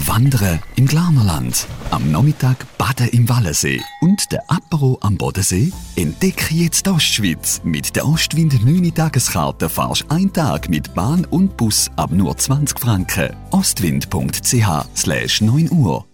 Wandern im Glarnerland, am Nachmittag baden im Wallensee und der Apero am Bodensee? Entdecke jetzt die Ostschweiz. Mit der Ostwind 9-Tageskarte fahrst du einen Tag mit Bahn und Bus ab nur 20 Franken. Ostwind.ch/9 Uhr